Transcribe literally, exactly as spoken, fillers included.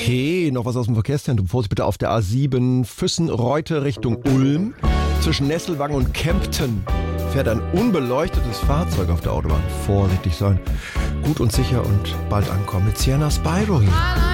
Okay, noch was aus dem Verkehrszentrum. Vorsicht bitte auf der A sieben Füssen-Reute Richtung Ulm. Zwischen Nesselwangen und Kempten fährt ein unbeleuchtetes Fahrzeug auf der Autobahn. Vorsichtig sein, gut und sicher und bald ankommen mit Sienna Spyro hier.